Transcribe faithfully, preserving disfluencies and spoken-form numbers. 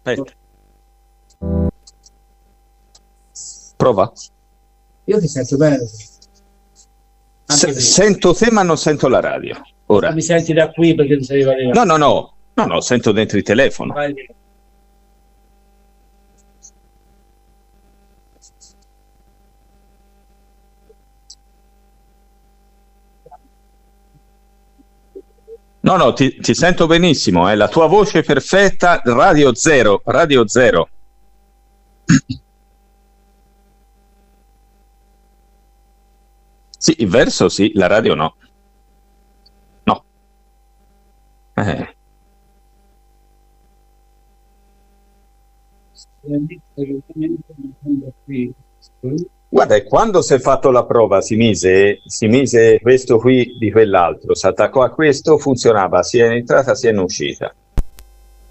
Aspetta. Prova. Io ti sento bene. Se, sento te ma non sento la radio. Ora. Ma mi senti da qui perché ti sei arrivato? No, no, no. No, no, sento dentro il telefono. Vai. No, no, ti, ti sento benissimo, eh. La tua voce è perfetta, radio zero, radio zero. Sì, il verso sì, la radio no. No. Eh. Guarda, e quando si è fatto la prova si mise, si mise questo qui di quell'altro, si attaccò a questo, funzionava sia in entrata sia in uscita.